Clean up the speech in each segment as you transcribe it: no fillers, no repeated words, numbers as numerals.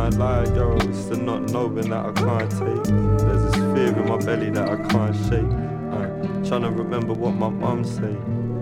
can't lie, girl, it's the not knowing that I can't take. There's this fear in my belly that I can't shake. I'm trying to remember what my mom said.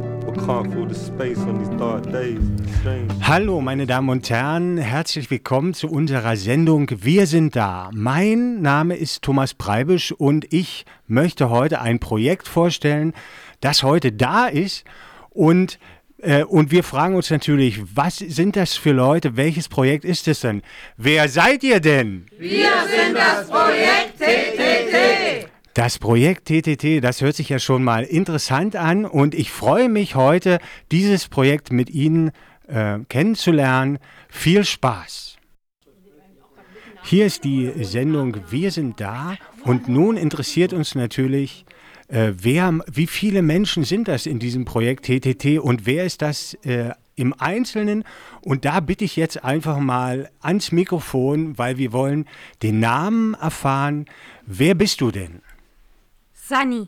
Hallo meine Damen und Herren, herzlich willkommen zu unserer Sendung Wir sind da. Mein Name ist Thomas Preibisch und ich möchte heute ein Projekt vorstellen, das heute da ist und wir fragen uns natürlich, was sind das für Leute, welches Projekt ist es denn? Wer seid ihr denn? Wir sind das Projekt TTT. Das Projekt TTT, das hört sich ja schon mal interessant an und ich freue mich heute, dieses Projekt mit Ihnen kennenzulernen. Viel Spaß! Hier ist die Sendung Wir sind da und nun interessiert uns natürlich, wie viele Menschen sind das in diesem Projekt TTT und wer ist das im Einzelnen? Und da bitte ich jetzt einfach mal ans Mikrofon, weil wir wollen den Namen erfahren. Wer bist du denn? Sunny.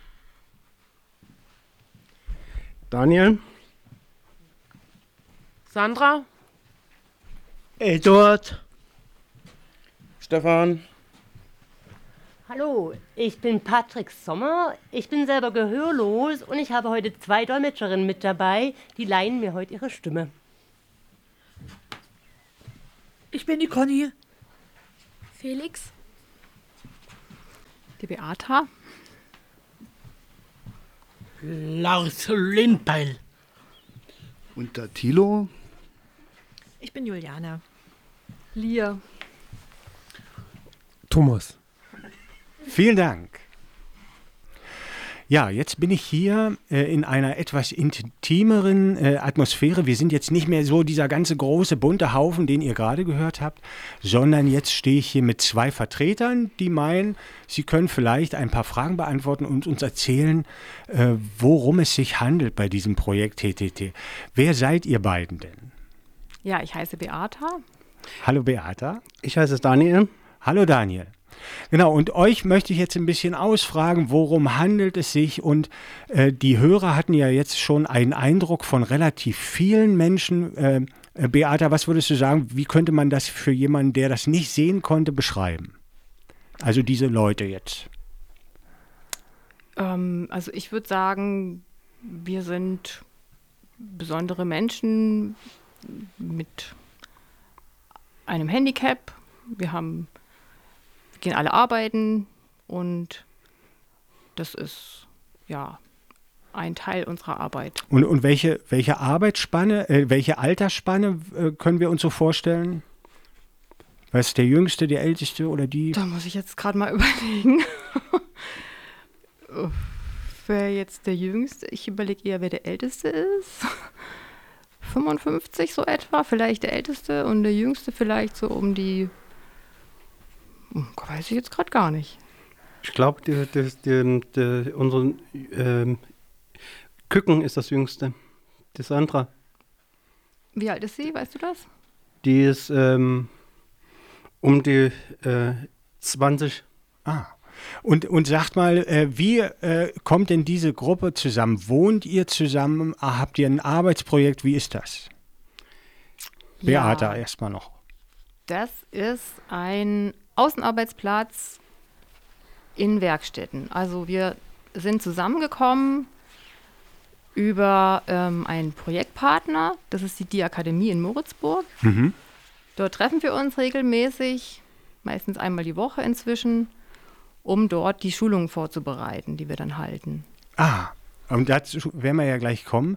Daniel. Sandra. Eduard. Stefan. Hallo, ich bin Patrick Sommer, ich bin selber gehörlos und ich habe heute 2 Dolmetscherinnen mit dabei, die leihen mir heute ihre Stimme. Ich bin die Conny. Felix. Die Beata. Lars Lindpeil. Und der Thilo. Ich bin Juliane. Lia. Thomas. Vielen Dank. Ja, jetzt bin ich hier in einer etwas intimeren Atmosphäre. Wir sind jetzt nicht mehr so dieser ganze große bunte Haufen, den ihr gerade gehört habt, sondern jetzt stehe ich hier mit 2 Vertretern, die meinen, sie können vielleicht ein paar Fragen beantworten und uns erzählen, worum es sich handelt bei diesem Projekt TTT. Wer seid ihr beiden denn? Ja, ich heiße Beata. Hallo Beata. Ich heiße Daniel. Hallo Daniel. Genau, und euch möchte ich jetzt ein bisschen ausfragen, worum handelt es sich? Und die Hörer hatten ja jetzt schon einen Eindruck von relativ vielen Menschen. Beata, was würdest du sagen, wie könnte man das für jemanden, der das nicht sehen konnte, beschreiben? Also diese Leute jetzt. Also ich würde sagen, wir sind besondere Menschen mit einem Handicap. Wir gehen alle arbeiten und das ist ja ein Teil unserer Arbeit. Und welche Arbeitsspanne, welche Altersspanne können wir uns so vorstellen? Was ist der Jüngste, der Älteste oder die? Da muss ich jetzt gerade mal überlegen. Wer jetzt der Jüngste? Ich überlege eher, wer der Älteste ist. 55 so etwa, vielleicht der Älteste und der Jüngste vielleicht so um die weiß ich jetzt gerade gar nicht. Ich glaube, unsere Küken ist das Jüngste. Die Sandra. Wie alt ist sie? Weißt du das? Die ist um die 20. Ah. Und sagt mal, wie kommt denn diese Gruppe zusammen? Wohnt ihr zusammen? Habt ihr ein Arbeitsprojekt? Wie ist das? Beata, erstmal noch. Das ist ein Außenarbeitsplatz in Werkstätten. Also wir sind zusammengekommen über einen Projektpartner, das ist die Diakademie in Moritzburg. Mhm. Dort treffen wir uns regelmäßig, meistens einmal die Woche inzwischen, um dort die Schulungen vorzubereiten, die wir dann halten. Und dazu werden wir ja gleich kommen.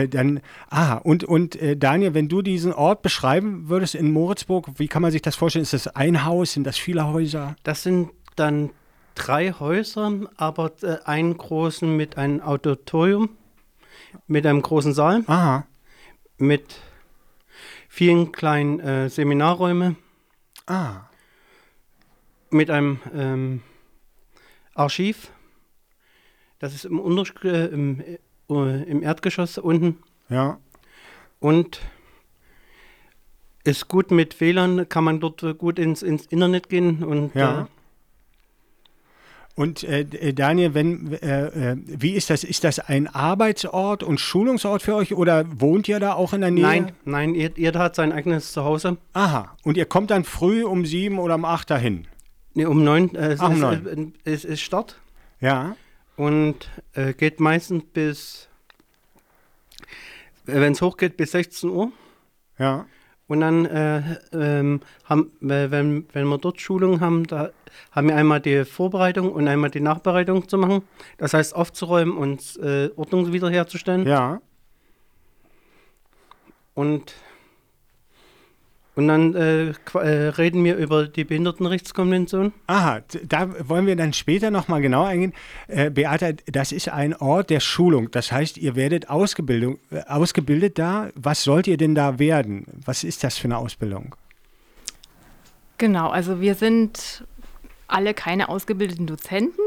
Und Daniel, wenn du diesen Ort beschreiben würdest in Moritzburg, wie kann man sich das vorstellen? Ist das ein Haus? Sind das viele Häuser? Das sind dann 3 Häuser, aber einen großen mit einem Auditorium, mit einem großen Saal, mit vielen kleinen Seminarräumen, mit einem Archiv. Das ist im Erdgeschoss unten. Ja. Und ist gut mit WLAN, kann man dort gut ins Internet gehen. Und, ja. Und Daniel, wie ist das? Ist das ein Arbeitsort und Schulungsort für euch oder wohnt ihr da auch in der Nähe? Nein, jeder hat sein eigenes Zuhause. Aha, und ihr kommt dann früh um 7 oder um 8 dahin? Nee, um 9. Um 9. Es ist Start. Ja. Und geht meistens bis, wenn es hochgeht, bis 16 Uhr. Ja. Und dann wenn wir dort Schulungen haben, da haben wir einmal die Vorbereitung und einmal die Nachbereitung zu machen. Das heißt aufzuräumen und Ordnung wiederherzustellen. Ja. Und dann reden wir über die Behindertenrechtskonvention. Aha, da wollen wir dann später nochmal genau eingehen. Beata, das ist ein Ort der Schulung. Das heißt, ihr werdet ausgebildet da. Was sollt ihr denn da werden? Was ist das für eine Ausbildung? Genau, also wir sind alle keine ausgebildeten Dozenten,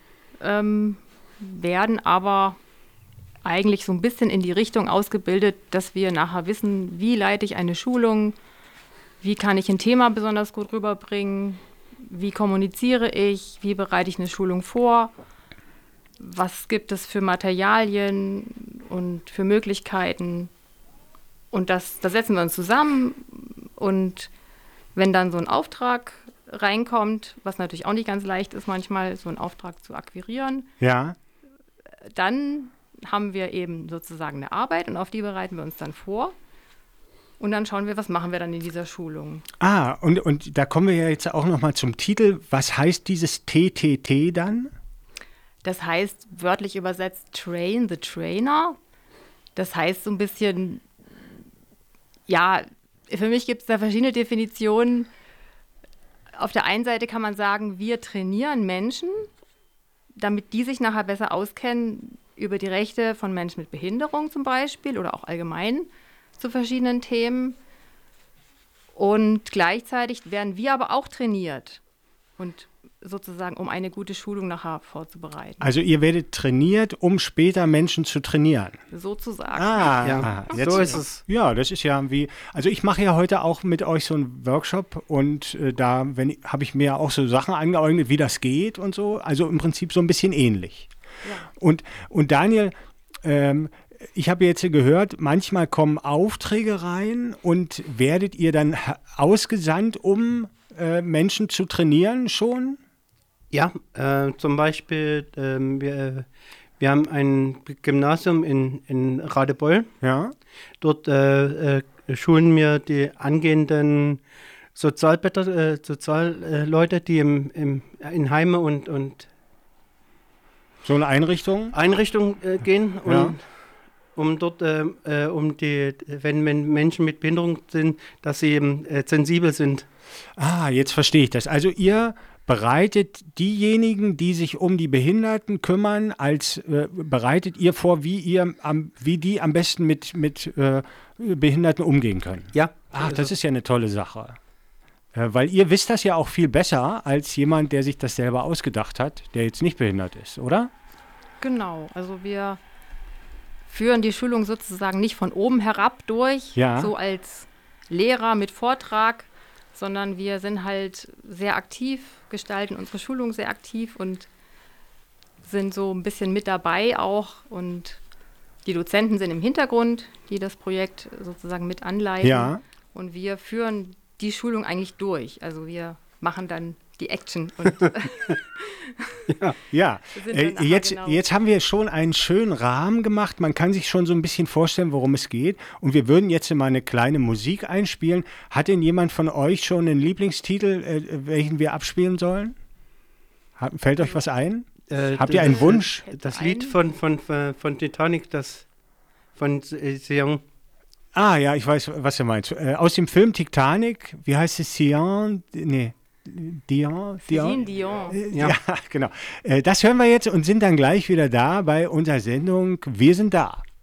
werden aber eigentlich so ein bisschen in die Richtung ausgebildet, dass wir nachher wissen, wie leite ich eine Schulung, wie kann ich ein Thema besonders gut rüberbringen, wie kommuniziere ich, wie bereite ich eine Schulung vor, was gibt es für Materialien und für Möglichkeiten. Und da setzen wir uns zusammen und wenn dann so ein Auftrag reinkommt, was natürlich auch nicht ganz leicht ist manchmal, so einen Auftrag zu akquirieren, ja, dann haben wir eben sozusagen eine Arbeit und auf die bereiten wir uns dann vor. Und dann schauen wir, was machen wir dann in dieser Schulung. Ah, und da kommen wir ja jetzt auch nochmal zum Titel. Was heißt dieses TTT dann? Das heißt, wörtlich übersetzt, Train the Trainer. Das heißt so ein bisschen, ja, für mich gibt es da verschiedene Definitionen. Auf der einen Seite kann man sagen, wir trainieren Menschen, damit die sich nachher besser auskennen über die Rechte von Menschen mit Behinderung zum Beispiel oder auch allgemein zu verschiedenen Themen. Und gleichzeitig werden wir aber auch trainiert und sozusagen, um eine gute Schulung nachher vorzubereiten. Also ihr werdet trainiert, um später Menschen zu trainieren. Sozusagen. Jetzt, so ist es. Ja, das ist ja wie, also ich mache ja heute auch mit euch so einen Workshop und da habe ich mir auch so Sachen angeeignet, wie das geht und so. Also im Prinzip so ein bisschen ähnlich. Ja. Und Daniel, ich habe jetzt gehört, manchmal kommen Aufträge rein und werdet ihr dann ausgesandt, um Menschen zu trainieren schon? Ja, zum Beispiel, wir haben ein Gymnasium in Radebeul. Ja. Dort schulen wir die angehenden Sozialleute, die in Heime und so eine Einrichtung gehen und ja. um dort, wenn Menschen mit Behinderung sind, dass sie eben sensibel sind. Ah, jetzt verstehe ich das. Also ihr bereitet diejenigen, die sich um die Behinderten kümmern, bereitet ihr vor, wie die am besten mit Behinderten umgehen können? Ja. Ach, das ist ja eine tolle Sache. Weil ihr wisst das ja auch viel besser als jemand, der sich das selber ausgedacht hat, der jetzt nicht behindert ist, oder? Genau, also wir führen die Schulung sozusagen nicht von oben herab durch, so als Lehrer mit Vortrag, sondern wir sind halt sehr aktiv, gestalten unsere Schulung sehr aktiv und sind so ein bisschen mit dabei auch. Und die Dozenten sind im Hintergrund, die das Projekt sozusagen mit anleiten. Ja. Und wir führen die Schulung eigentlich durch. Also wir machen dann die Action. Und Jetzt haben wir schon einen schönen Rahmen gemacht. Man kann sich schon so ein bisschen vorstellen, worum es geht. Und wir würden jetzt mal eine kleine Musik einspielen. Hat denn jemand von euch schon einen Lieblingstitel, welchen wir abspielen sollen? Fällt euch was ein? Habt ihr einen Wunsch? Das Lied von Titanic, das von Sion. Ah ja, ich weiß, was du meinst. Aus dem Film Titanic, wie heißt es? Dion? Dion. Ja, genau. Das hören wir jetzt und sind dann gleich wieder da bei unserer Sendung Wir sind da.